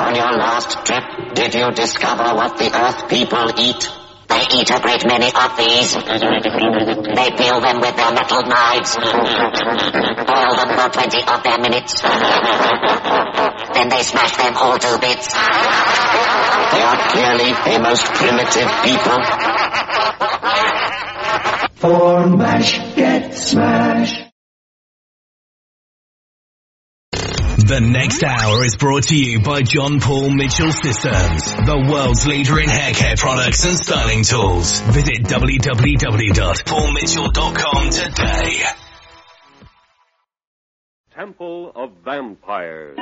On your last trip, did you discover what the Earth people eat? They eat a great many of these. They peel them with their metal knives. Boil them for 20 of their minutes. Then they smash them all to bits. They are clearly a most primitive people. For MASH, get smash. The next hour is brought to you by John Paul Mitchell Systems, the world's leader in hair care products and styling tools. Visit www.paulmitchell.com today. Temple of Vampires.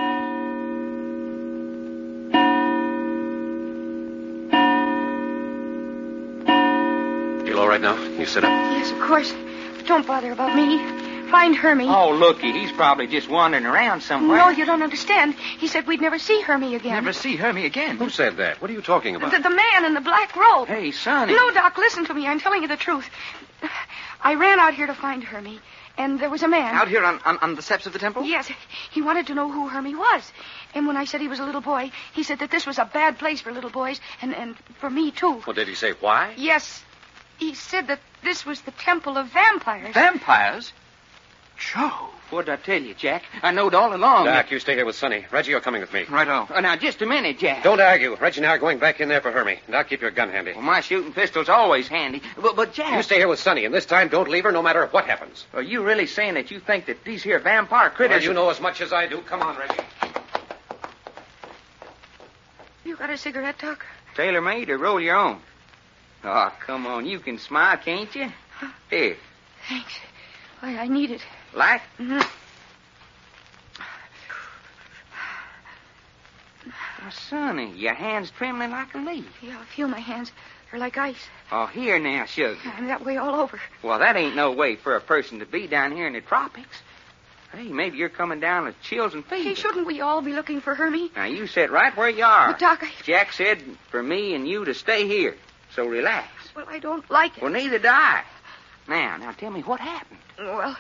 Feel all right now? You sit up? Yes, of course. But don't bother about me. Find Hermie. Oh, looky, he's probably just wandering around somewhere. No, you don't understand. He said we'd never see Hermie again. Never see Hermie again? Who said that? What are you talking about? The man in the black robe. Hey, Sonny. No, Doc, listen to me. I'm telling you the truth. I ran out here to find Hermie, and there was a man. Out here on the steps of the temple? Yes. He wanted to know who Hermie was. And when I said he was a little boy, he said that this was a bad place for little boys, and for me, too. Well, did he say why? Yes. He said that this was the Temple of Vampires. Vampires? Jove, what did I tell you, Jack? I knowed all along. Doc, you stay here with Sonny. Reggie, you're coming with me. Right on. Now, just a minute, Jack. Don't argue. Reggie and I are going back in there for Hermie. Doc, keep your gun handy. Well, my shooting pistol's always handy. But Jack... You stay here with Sonny, and this time don't leave her no matter what happens. Are you really saying that you think that these here vampire critters... Well, you know as much as I do. Come on, Reggie. You got a cigarette, Doc? Tailor-made or roll your own? Oh, come on. You can smile, can't you? Here. Thanks. Why, I need it. Light? Mm-hmm. Oh, Sonny, your hand's trembling like a leaf. Yeah, I feel my hands. They're like ice. Oh, here now, sugar. I'm that way all over. Well, that ain't no way for a person to be down here in the tropics. Hey, maybe you're coming down with chills and fever. Hey, shouldn't we all be looking for Hermie? Now, you sit right where you are. But, Doc, Jack said for me and you to stay here, so relax. Well, I don't like it. Well, neither do I. Now, tell me what happened. Well,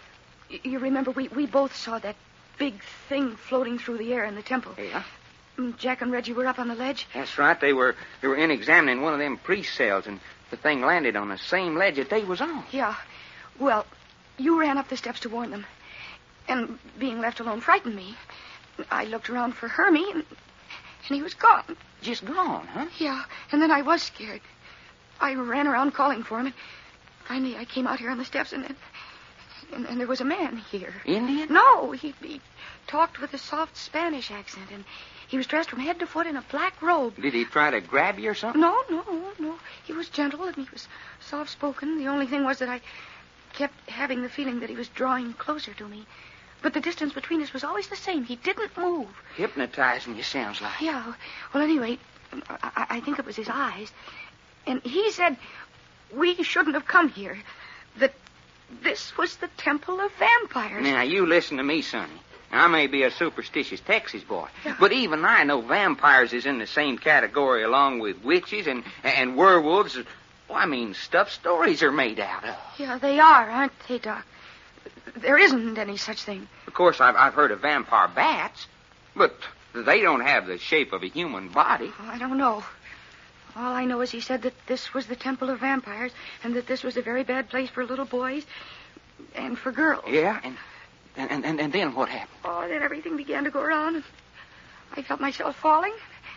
you remember we both saw that big thing floating through the air in the temple. Yeah? Jack and Reggie were up on the ledge. That's right. They were in examining one of them priest cells, and the thing landed on the same ledge that they was on. Yeah. Well, you ran up the steps to warn them. And being left alone frightened me. I looked around for Hermie, and he was gone. Just gone, huh? Yeah, and then I was scared. I ran around calling for him, and finally I came out here on the steps, and there was a man here. Indian? No, he talked with a soft Spanish accent, and he was dressed from head to foot in a black robe. Did he try to grab you or something? No. He was gentle, and he was soft-spoken. The only thing was that I kept having the feeling that he was drawing closer to me. But the distance between us was always the same. He didn't move. Hypnotizing you, sounds like. Yeah. Well, anyway, I think it was his eyes. And he said we shouldn't have come here. That this was the Temple of Vampires. Now, you listen to me, Sonny. I may be a superstitious Texas boy, yeah. But even I know vampires is in the same category along with witches and werewolves. Well, I mean, stuff stories are made out of. Yeah, they are, aren't they, Doc? There isn't any such thing. Of course, I've heard of vampire bats, but they don't have the shape of a human body. Oh, I don't know. All I know is he said that this was the Temple of Vampires and that this was a very bad place for little boys and for girls. Yeah, and then what happened? Oh, then everything began to go wrong. And I felt myself falling.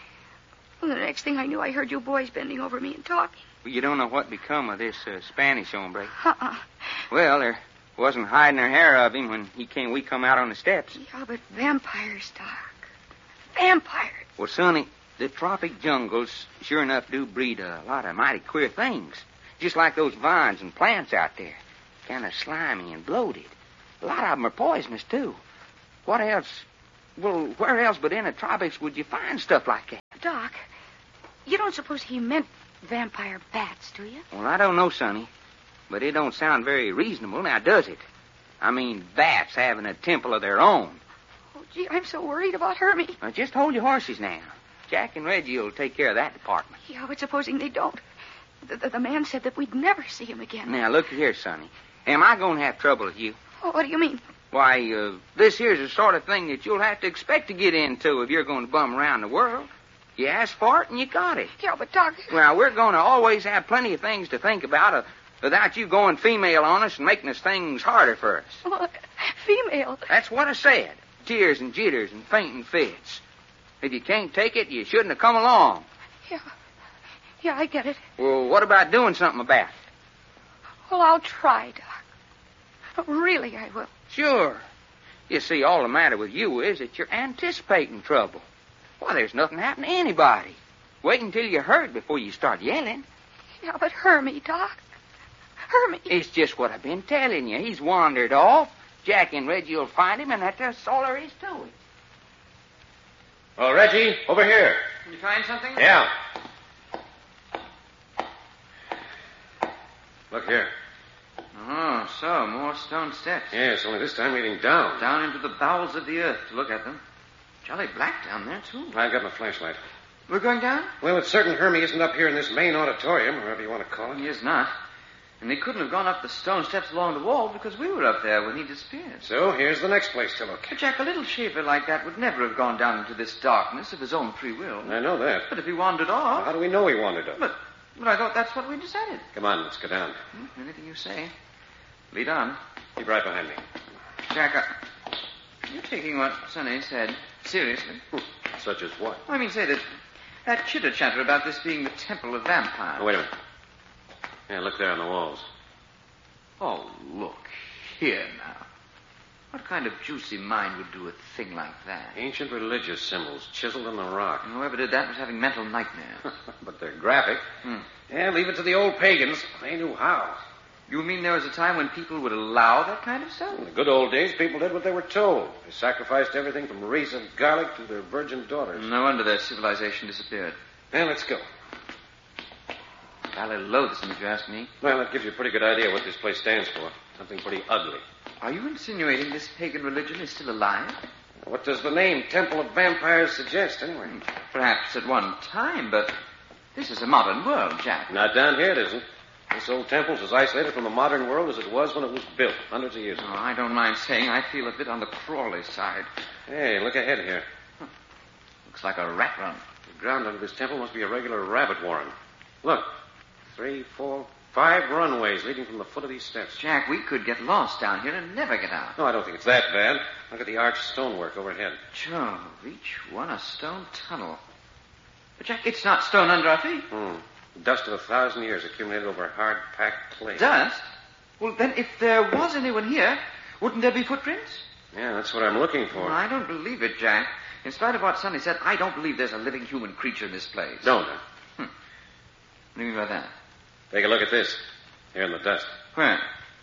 And the next thing I knew, I heard you boys bending over me and talking. Well, you don't know what become of this Spanish hombre. Uh-uh. Well, there wasn't hiding her hair of him when we come out on the steps. Yeah, but vampires, Doc. Vampires. Well, Sonny, the tropic jungles sure enough do breed a lot of mighty queer things. Just like those vines and plants out there. Kind of slimy and bloated. A lot of them are poisonous, too. What else? Well, where else but in the tropics would you find stuff like that? Doc, you don't suppose he meant vampire bats, do you? Well, I don't know, Sonny. But it don't sound very reasonable, now, does it? I mean, bats having a temple of their own. Oh, gee, I'm so worried about Hermie. Now, just hold your horses now. Jack and Reggie will take care of that department. Yeah, but supposing they don't. The man said that we'd never see him again. Now, look here, Sonny. Am I going to have trouble with you? Oh, what do you mean? Why, this here's the sort of thing that you'll have to expect to get into if you're going to bum around the world. You asked for it and you got it. Yeah, but, Doc... Well, we're going to always have plenty of things to think about without you going female on us and making us things harder for us. Well, female... That's what I said. Tears and jitters and fainting fits. If you can't take it, you shouldn't have come along. Yeah, I get it. Well, what about doing something about it? Well, I'll try, Doc. Really, I will. Sure. You see, all the matter with you is that you're anticipating trouble. Why, there's nothing happened to anybody. Wait until you're hurt before you start yelling. Yeah, but Hermie, Doc. Hermie. It's just what I've been telling you. He's wandered off. Jack and Reggie will find him, and that's all there is to it. Oh, Reggie, over here. Did you find something? Yeah. Look here. Oh, so, more stone steps. Yes, only this time leading down. Down into the bowels of the earth to look at them. Jolly black down there, too. I've got my flashlight. We're going down? Well, it's certain Hermie isn't up here in this main auditorium, or whatever you want to call it. He is not. And he couldn't have gone up the stone steps along the wall because we were up there when he disappeared. So here's the next place to look. But, Jack, a little shaver like that would never have gone down into this darkness of his own free will. I know that. But if he wandered off... How do we know he wandered up? But I thought that's what we decided. Come on, let's go down. Anything you say. Lead on. Keep right behind me. Jack, you're taking what Sonny said seriously. Such as what? I mean, say that chitter-chatter about this being the temple of vampires. Oh, wait a minute. Yeah, look there on the walls. Oh, look here now. What kind of juicy mind would do a thing like that? Ancient religious symbols chiseled in the rock. And whoever did that was having mental nightmares. But they're graphic. Yeah, leave it to the old pagans. They knew how. You mean there was a time when people would allow that kind of stuff? In the good old days, people did what they were told. They sacrificed everything from rays of garlic to their virgin daughters. No wonder their civilization disappeared. Well, let's go. Valley loathsome, if you ask me. Well, that gives you a pretty good idea what this place stands for. Something pretty ugly. Are you insinuating this pagan religion is still alive? What does the name Temple of Vampires suggest, anyway? Perhaps at one time, but this is a modern world, Jack. Not down here, it isn't. This old temple's as isolated from the modern world as it was when it was built, hundreds of years ago. Oh, I don't mind saying I feel a bit on the crawly side. Hey, look ahead here. Looks like a rat run. The ground under this temple must be a regular rabbit warren. Look, 3, 4, 5 runways leading from the foot of these steps. Jack, we could get lost down here and never get out. No, I don't think it's that bad. Look at the arched stonework overhead. Jove, each one a stone tunnel. But, Jack, it's not stone under our feet. Dust of 1,000 years accumulated over hard-packed clay. Dust? Well, then, if there was anyone here, wouldn't there be footprints? Yeah, that's what I'm looking for. Well, I don't believe it, Jack. In spite of what Sonny said, I don't believe there's a living human creature in this place. Don't I? What do you mean by that? Take a look at this. Here in the dust. Where?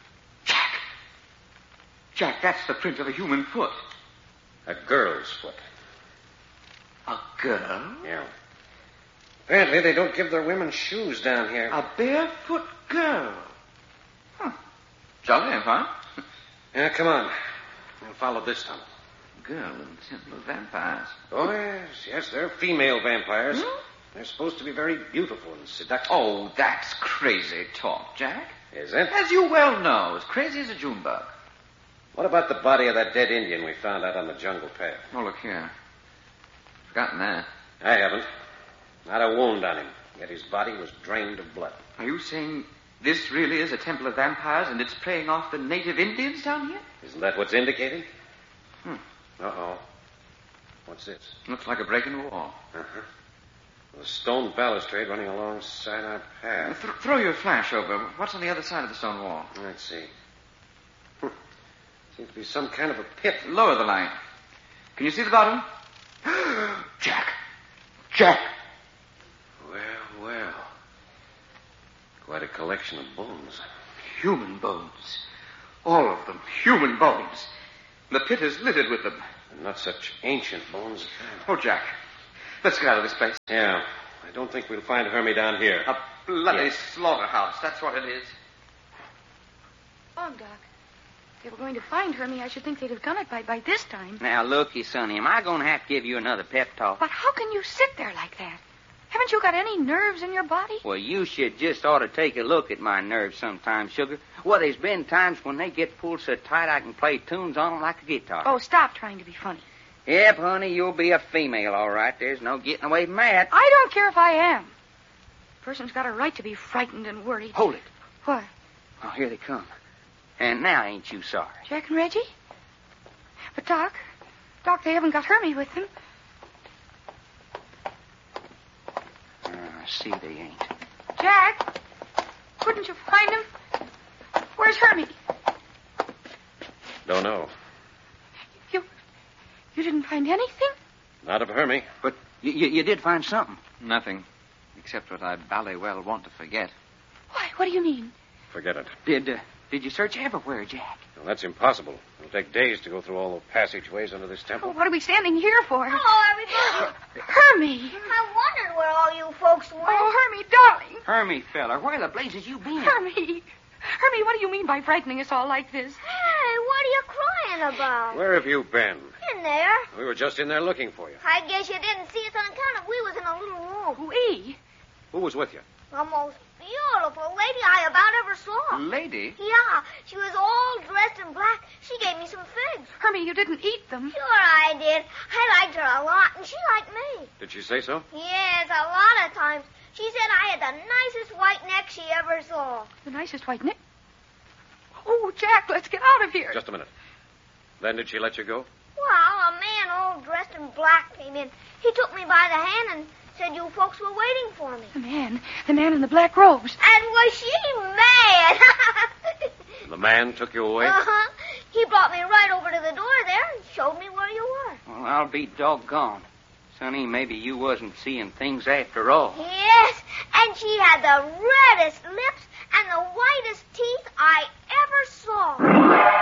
Jack, that's the print of a human foot. A girl's foot. A girl? Yeah. Apparently, they don't give their women shoes down here. A barefoot girl. Jolly, huh? Yeah, come on. We'll follow this tunnel. Girl in Temple of Vampires. Oh, yes, they're female vampires. They're supposed to be very beautiful and seductive. Oh, that's crazy talk, Jack. Is it? As you well know, as crazy as a June bug. What about the body of that dead Indian we found out on the jungle path? Oh, look here. Forgotten that. I haven't. Not a wound on him, yet his body was drained of blood. Are you saying this really is a temple of vampires and it's preying off the native Indians down here? Isn't that what's indicated? Uh-oh. What's this? Looks like a break in the wall. Uh-huh. A stone balustrade running alongside our path. Throw your flash over. What's on the other side of the stone wall? Let's see. Seems to be some kind of a pit. Lower the light. Can you see the bottom? Jack! Well. Quite a collection of bones. Human bones. All of them. Human bones. The pit is littered with them. And not such ancient bones. Oh, Jack. Let's get out of this place. Yeah. I don't think we'll find Hermie down here. A bloody slaughterhouse. That's what it is. Oh, Doc. If they were going to find Hermie, I should think they'd have done it by this time. Now, looky, Sonny, am I going to have to give you another pep talk? But how can you sit there like that? Haven't you got any nerves in your body? Well, you should just ought to take a look at my nerves sometime, Sugar. Well, there's been times when they get pulled so tight I can play tunes on them like a guitar. Oh, stop trying to be funny. Yep, honey, you'll be a female, all right. There's no getting away from that. I don't care if I am. A person's got a right to be frightened and worried. Hold it. What? Oh, here they come. And now ain't you sorry? Jack and Reggie? But, Doc, they haven't got Hermie with them. I see they ain't. Jack, couldn't you find him? Where's Hermie? Don't know. You didn't find anything? Not of Hermie. But you did find something. Nothing, except what I bally well want to forget. Why, what do you mean? Forget it. Did you search everywhere, Jack? Well, that's impossible. It'll take days to go through all the passageways under this temple. Oh, what are we standing here for? Hello, everybody. Hermie! I wondered where all you folks were. Oh, Hermie, darling. Hermie, fella, where the blazes you been? Hermie, what do you mean by frightening us all like this? Hey, what are you crying about? Where have you been? In there. We were just in there looking for you. I guess you didn't see us on account of we was in a little room. We? Who was with you? The most beautiful lady I about ever saw. Lady? Yeah, she was all dressed in black. She gave me some figs. Hermie, you didn't eat them. Sure I did. I liked her a lot, and she liked me. Did she say so? Yes, a lot of times. She said I had the nicest white neck she ever saw. The nicest white neck. Oh, Jack, let's get out of here. Just a minute. Then did she let you go? Well, a man all dressed in black came in. He took me by the hand and said you folks were waiting for me. The man in the black robes. And was she mad? The man took you away? Uh-huh. He brought me right over to the door there and showed me where you were. Well, I'll be doggone. Sonny, maybe you wasn't seeing things after all. Yes, and she had the reddest lips and the whitest teeth I ever saw.